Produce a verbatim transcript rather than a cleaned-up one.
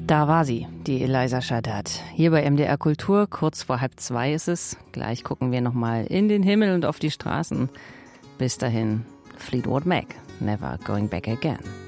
Da war sie, die Eliza Shaddad. Hier bei M D R Kultur, kurz vor halb zwei ist es. Gleich gucken wir nochmal in den Himmel und auf die Straßen. Bis dahin, Fleetwood Mac, Never Going Back Again.